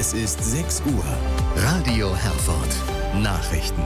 Es ist 6 Uhr. Radio Herford. Nachrichten.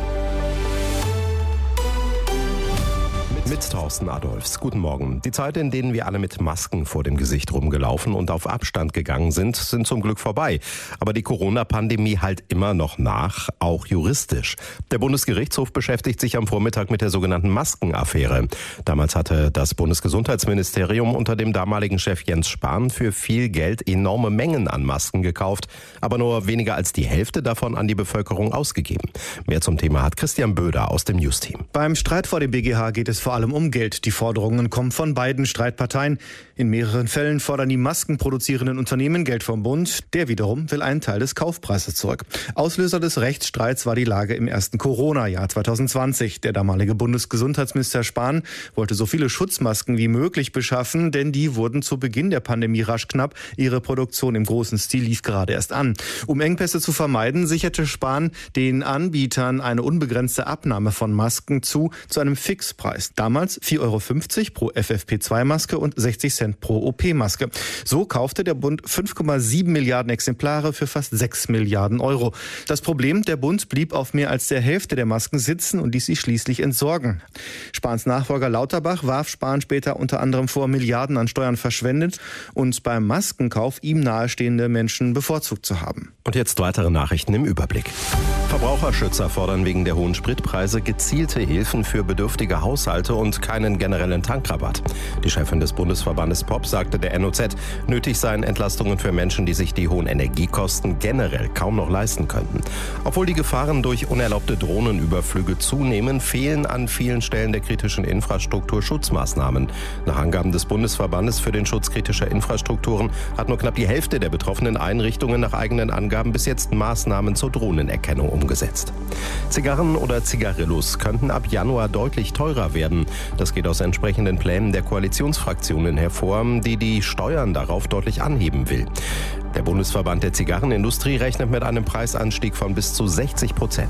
Mit Thorsten Adolfs. Guten Morgen. Die Zeit, in denen wir alle mit Masken vor dem Gesicht rumgelaufen und auf Abstand gegangen sind zum Glück vorbei. Aber die Corona-Pandemie halt immer noch nach, auch juristisch. Der Bundesgerichtshof beschäftigt sich am Vormittag mit der sogenannten Maskenaffäre. Damals hatte das Bundesgesundheitsministerium unter dem damaligen Chef Jens Spahn für viel Geld enorme Mengen an Masken gekauft, aber nur weniger als die Hälfte davon an die Bevölkerung ausgegeben. Mehr zum Thema hat Christian Böder aus dem News-Team. Beim Streit vor dem BGH geht es vor allem um Geld. Die Forderungen kommen von beiden Streitparteien. In mehreren Fällen fordern die maskenproduzierenden Unternehmen Geld vom Bund. Der wiederum will einen Teil des Kaufpreises zurück. Auslöser des Rechtsstreits war die Lage im ersten Corona-Jahr 2020. Der damalige Bundesgesundheitsminister Spahn wollte so viele Schutzmasken wie möglich beschaffen, denn die wurden zu Beginn der Pandemie rasch knapp. Ihre Produktion im großen Stil lief gerade erst an. Um Engpässe zu vermeiden, sicherte Spahn den Anbietern eine unbegrenzte Abnahme von Masken zu einem Fixpreis. Damals 4,50 € pro FFP2-Maske und 60 Cent pro OP-Maske. So kaufte der Bund 5,7 Milliarden Exemplare für fast 6 Milliarden Euro. Das Problem, der Bund blieb auf mehr als der Hälfte der Masken sitzen und ließ sie schließlich entsorgen. Spahns Nachfolger Lauterbach warf Spahn später unter anderem vor, Milliarden an Steuern verschwendet und beim Maskenkauf ihm nahestehende Menschen bevorzugt zu haben. Und jetzt weitere Nachrichten im Überblick. Verbraucherschützer fordern wegen der hohen Spritpreise gezielte Hilfen für bedürftige Haushalte und keinen generellen Tankrabatt. Die Chefin des Bundesverbandes POP sagte der NOZ, nötig seien Entlastungen für Menschen, die sich die hohen Energiekosten generell kaum noch leisten könnten. Obwohl die Gefahren durch unerlaubte Drohnenüberflüge zunehmen, fehlen an vielen Stellen der kritischen Infrastruktur Schutzmaßnahmen. Nach Angaben des Bundesverbandes für den Schutz kritischer Infrastrukturen hat nur knapp die Hälfte der betroffenen Einrichtungen nach eigenen Angaben bis jetzt Maßnahmen zur Drohnenerkennung umgesetzt. Zigarren oder Zigarillos könnten ab Januar deutlich teurer werden. Das geht aus entsprechenden Plänen der Koalitionsfraktionen hervor, die Steuern darauf deutlich anheben will. Der Bundesverband der Zigarrenindustrie rechnet mit einem Preisanstieg von bis zu 60%.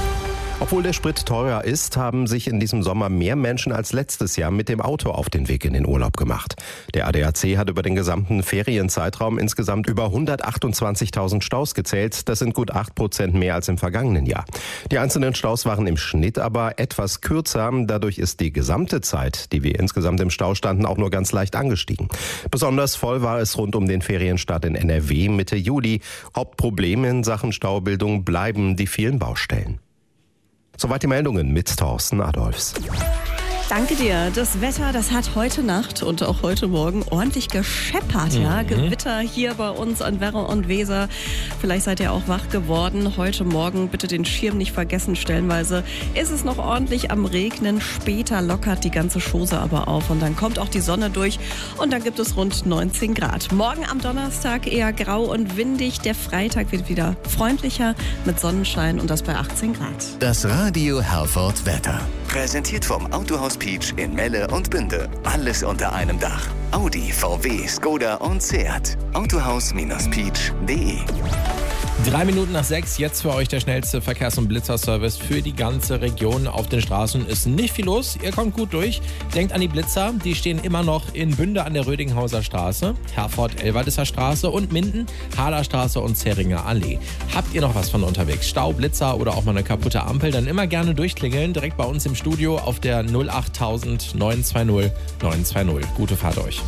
Obwohl der Sprit teurer ist, haben sich in diesem Sommer mehr Menschen als letztes Jahr mit dem Auto auf den Weg in den Urlaub gemacht. Der ADAC hat über den gesamten Ferienzeitraum insgesamt über 128.000 Staus gezählt. Das sind gut 8% mehr als im vergangenen Jahr. Die einzelnen Staus waren im Schnitt aber etwas kürzer. Dadurch ist die gesamte Zeit, die wir insgesamt im Stau standen, auch nur ganz leicht angestiegen. Besonders voll war es rund um den Ferienstart in NRW Mitte Juli. Hauptproblem in Sachen Staubildung bleiben die vielen Baustellen. Soweit die Meldungen mit Thorsten Adolfs. Danke dir. Das Wetter, das hat heute Nacht und auch heute Morgen ordentlich gescheppert. Ja? Gewitter hier bei uns an Werra und Weser. Vielleicht seid ihr auch wach geworden. Heute Morgen bitte den Schirm nicht vergessen. Stellenweise ist es noch ordentlich am Regnen. Später lockert die ganze Chose aber auf und dann kommt auch die Sonne durch und dann gibt es rund 19 Grad. Morgen am Donnerstag eher grau und windig. Der Freitag wird wieder freundlicher mit Sonnenschein und das bei 18 Grad. Das Radio Herford Wetter. Präsentiert vom Autohaus Peach in Melle und Bünde. Alles unter einem Dach. Audi, VW, Skoda und Seat. Autohaus-Peach.de. 3 Minuten nach 6, jetzt für euch der schnellste Verkehrs- und Blitzerservice für die ganze Region. Auf den Straßen ist nicht viel los, ihr kommt gut durch. Denkt an die Blitzer, die stehen immer noch in Bünde an der Rödinghauser Straße, Herford-Elverdisser Straße und Minden, Haderstraße und Zerringer Allee. Habt ihr noch was von unterwegs? Stau, Blitzer oder auch mal eine kaputte Ampel? Dann immer gerne durchklingeln, direkt bei uns im Studio auf der 08000 920 920. Gute Fahrt euch.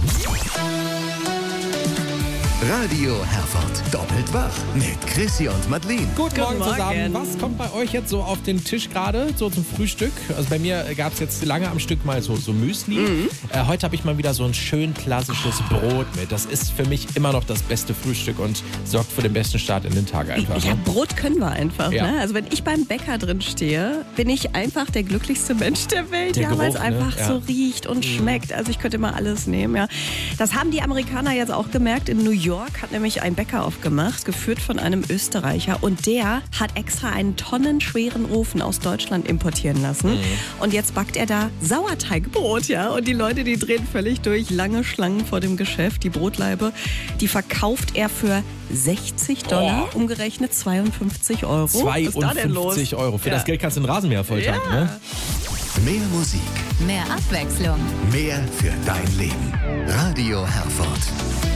Radio Herford. Doppelt wach mit Chrissy und Madeleine. Guten Morgen zusammen. Was kommt bei euch jetzt so auf den Tisch gerade, so zum Frühstück? Also bei mir gab es jetzt lange am Stück mal so Müsli. Heute habe ich mal wieder so ein schön klassisches Brot mit. Das ist für mich immer noch das beste Frühstück und sorgt für den besten Start in den Tag einfach. Ja, Brot können wir einfach. Ja. Ne? Also wenn ich beim Bäcker drin stehe, bin ich einfach der glücklichste Mensch der Welt. Der weil es Geruch, einfach ne? so riecht und schmeckt. Also ich könnte immer alles nehmen. Ja. Das haben die Amerikaner jetzt auch gemerkt. In New York hat nämlich ein Bäcker aufgemacht, geführt von einem Österreicher. Und der hat extra einen tonnenschweren Ofen aus Deutschland importieren lassen. Und jetzt backt er da Sauerteigbrot. Ja? Und die Leute, die drehen völlig durch. Lange Schlangen vor dem Geschäft. Die Brotlaibe, die verkauft er für $60, umgerechnet 52 Euro. 52 Euro. Für das Geld kannst du einen Rasenmäher volltanken. Ja. Ne? Mehr Musik, Mehr Abwechslung. mehr für dein Leben. Radio Herford.